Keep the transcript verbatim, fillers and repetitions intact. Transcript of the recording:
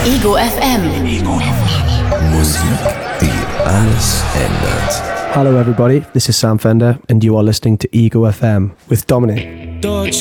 Ego F M. Ego F M. Musik, die alles ändert. Hello everybody, this is Sam Fender and you are listening to Ego F M with Dominic. Deutsch